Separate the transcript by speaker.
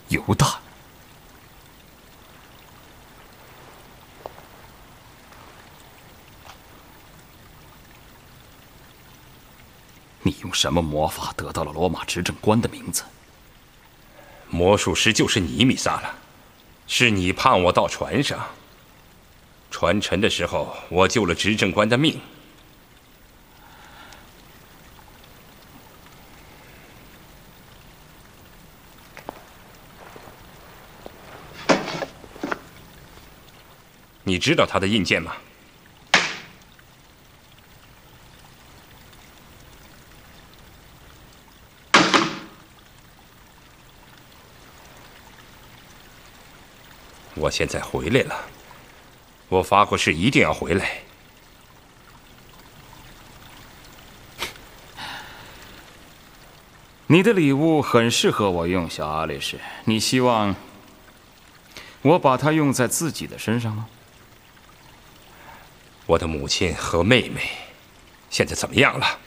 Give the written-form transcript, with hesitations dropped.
Speaker 1: 犹大。你用什么魔法得到了罗马执政官的名字？
Speaker 2: 魔术师就是你，米萨拉，是你盼我到船上。船沉的时候，我救了执政官的命。你知道他的印鉴吗？我现在回来了，我发过誓一定要回来。
Speaker 1: 你的礼物很适合我用，小阿力士。你希望我把它用在自己的身上吗？
Speaker 2: 我的母亲和妹妹现在怎么样了？